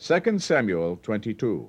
2 Samuel 22.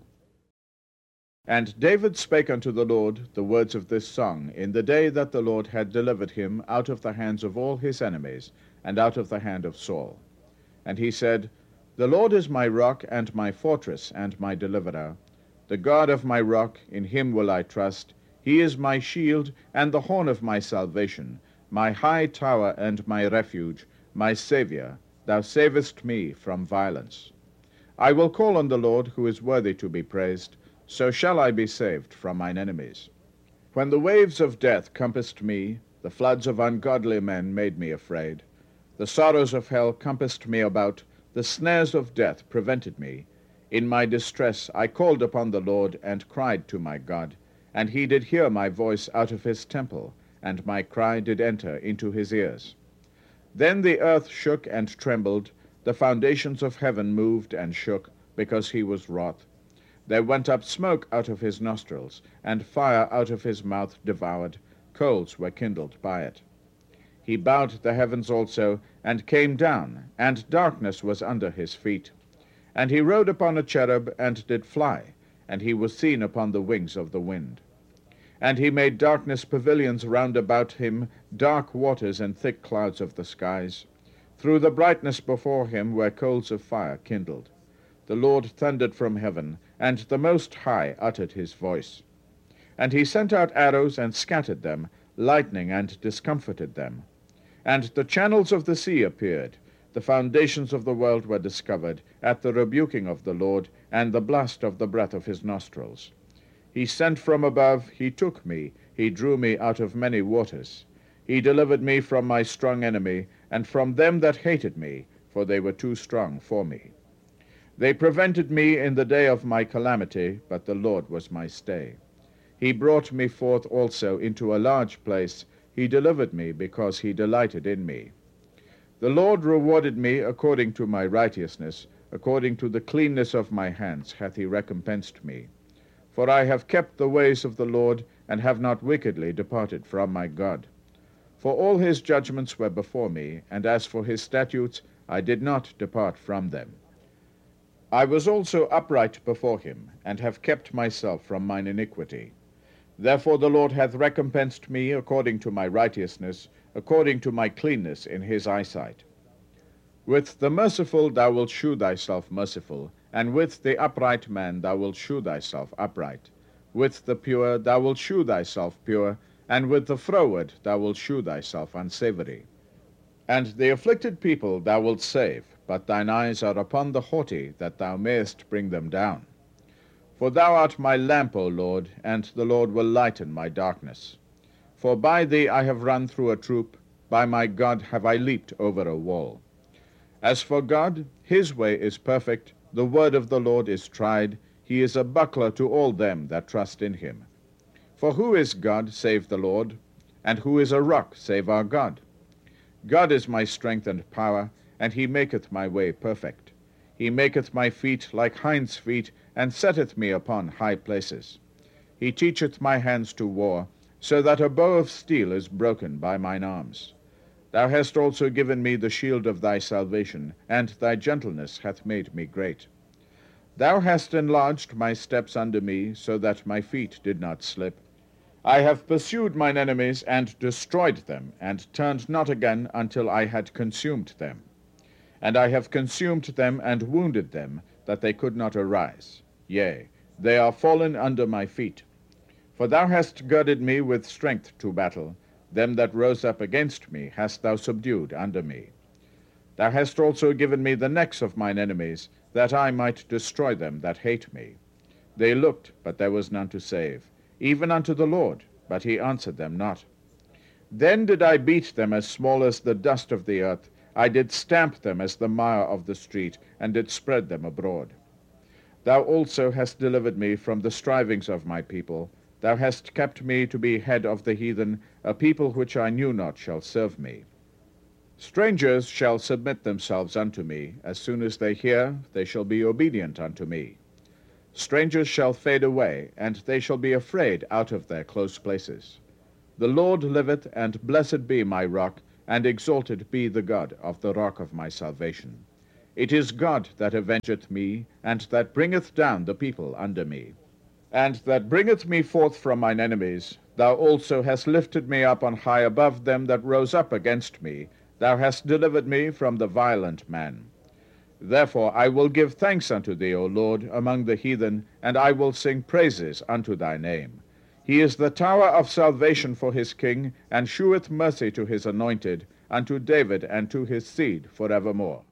And David spake unto the Lord the words of this song in the day that the Lord had delivered him out of the hands of all his enemies, and out of the hand of Saul. And he said, The Lord is my rock and my fortress and my deliverer. The God of my rock, in him will I trust. He is my shield and the horn of my salvation, my high tower and my refuge, my Saviour. Thou savest me from violence. I will call on the Lord, who is worthy to be praised. So shall I be saved from mine enemies. When the waves of death compassed me, the floods of ungodly men made me afraid. The sorrows of hell compassed me about, the snares of death prevented me. In my distress I called upon the Lord, and cried to my God. And he did hear my voice out of his temple, and my cry did enter into his ears. Then the earth shook and trembled, the foundations of heaven moved and shook, because he was wroth. There went up smoke out of his nostrils, and fire out of his mouth devoured. Coals were kindled by it. He bowed the heavens also, and came down, and darkness was under his feet. And he rode upon a cherub, and did fly, and he was seen upon the wings of the wind. And he made darkness pavilions round about him, dark waters and thick clouds of the skies. Through the brightness before him were coals of fire kindled. The Lord thundered from heaven, and the Most High uttered his voice. And he sent out arrows and scattered them, lightning and discomfited them. And the channels of the sea appeared, the foundations of the world were discovered, at the rebuking of the Lord, and the blast of the breath of his nostrils. He sent from above, he took me, he drew me out of many waters. He delivered me from my strong enemy, and from them that hated me, for they were too strong for me. They prevented me in the day of my calamity, but the Lord was my stay. He brought me forth also into a large place. He delivered me, because he delighted in me. The Lord rewarded me according to my righteousness, according to the cleanness of my hands hath he recompensed me. For I have kept the ways of the Lord, and have not wickedly departed from my God. For all his judgments were before me, and as for his statutes, I did not depart from them. I was also upright before him, and have kept myself from mine iniquity. Therefore the Lord hath recompensed me according to my righteousness, according to my cleanness in his eyesight. With the merciful thou wilt shew thyself merciful, and with the upright man thou wilt shew thyself upright. With the pure thou wilt shew thyself pure, and with the froward thou wilt shew thyself unsavory. And the afflicted people thou wilt save, but thine eyes are upon the haughty, that thou mayest bring them down. For thou art my lamp, O Lord, and the Lord will lighten my darkness. For by thee I have run through a troop, by my God have I leaped over a wall. As for God, his way is perfect, the word of the Lord is tried, he is a buckler to all them that trust in him. For who is God save the Lord? And who is a rock save our God? God is my strength and power, and he maketh my way perfect. He maketh my feet like hinds' feet, and setteth me upon high places. He teacheth my hands to war, so that a bow of steel is broken by mine arms. Thou hast also given me the shield of thy salvation, and thy gentleness hath made me great. Thou hast enlarged my steps under me, so that my feet did not slip. I have pursued mine enemies, and destroyed them, and turned not again until I had consumed them. And I have consumed them, and wounded them, that they could not arise. Yea, they are fallen under my feet. For thou hast girded me with strength to battle. Them that rose up against me hast thou subdued under me. Thou hast also given me the necks of mine enemies, that I might destroy them that hate me. They looked, but there was none to save, even unto the Lord, but he answered them not. Then did I beat them as small as the dust of the earth. I did stamp them as the mire of the street, and did spread them abroad. Thou also hast delivered me from the strivings of my people. Thou hast kept me to be head of the heathen. A people which I knew not shall serve me. Strangers shall submit themselves unto me. As soon as they hear, they shall be obedient unto me. Strangers shall fade away, and they shall be afraid out of their close places. The Lord liveth, and blessed be my rock, and exalted be the God of the rock of my salvation. It is God that avengeth me, and that bringeth down the people under me, and that bringeth me forth from mine enemies. Thou also hast lifted me up on high above them that rose up against me. Thou hast delivered me from the violent man. Therefore I will give thanks unto thee, O Lord, among the heathen, and I will sing praises unto thy name. He is the tower of salvation for his king, and sheweth mercy to his anointed, unto David and to his seed forevermore.